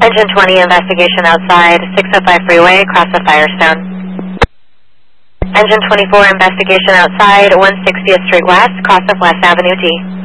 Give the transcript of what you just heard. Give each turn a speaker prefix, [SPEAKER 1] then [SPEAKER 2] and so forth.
[SPEAKER 1] Engine 20, investigation outside 605 freeway, cross of Firestone. Engine 24, investigation outside 160th Street West, cross of West Avenue D.